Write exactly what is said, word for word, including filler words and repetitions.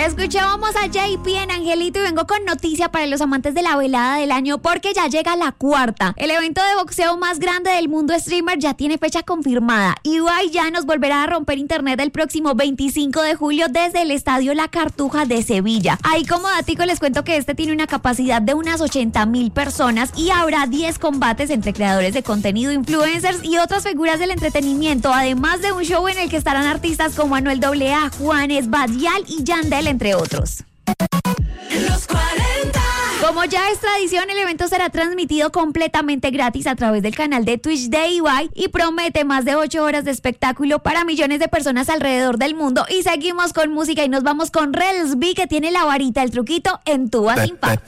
Escuchábamos a J P en Angelito y vengo con noticia para los amantes de la velada del año porque ya llega la cuarta. El evento de boxeo más grande del mundo streamer ya tiene fecha confirmada. Ibai Llanos volverá a romper internet el próximo veinticinco de julio desde el estadio La Cartuja de Sevilla. Ahí como datico les cuento que este tiene una capacidad de unas ochenta mil personas y habrá diez combates entre creadores de contenido, influencers y otras figuras del entretenimiento, además de un show en el que estarán artistas como Anuel doble A, Juanes, Badial y Yandel, entre otros. Los cuarenta. Como ya es tradición, el evento será transmitido completamente gratis a través del canal de Twitch de Ibai y promete más de ocho horas de espectáculo para millones de personas alrededor del mundo. Y seguimos con música y nos vamos con Rels B, que tiene la varita, el truquito en Tuba Sin Pa.